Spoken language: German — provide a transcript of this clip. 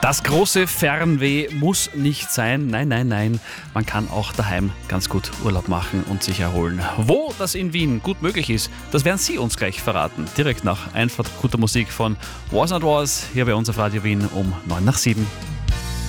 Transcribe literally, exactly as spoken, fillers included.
Das große Fernweh muss nicht sein. Nein, nein, nein. Man kann auch daheim ganz gut Urlaub machen und sich erholen. Wo das in Wien gut möglich ist, das werden Sie uns gleich verraten. Direkt nach einfach guter Musik von Was Not Was hier bei uns auf Radio Wien um neun nach sieben.